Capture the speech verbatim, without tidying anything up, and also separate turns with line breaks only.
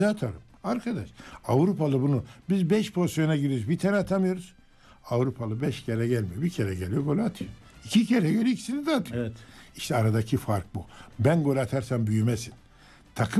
atarım. Arkadaş Avrupalı bunu biz beş pozisyona giriyoruz. Bir tane atamıyoruz. Avrupalı beş kere gelmiyor. Bir kere geliyor gol atıyor. İki kere geliyor ikisini de atıyor.
Evet.
İşte aradaki fark bu. Ben gol atarsam büyümesin.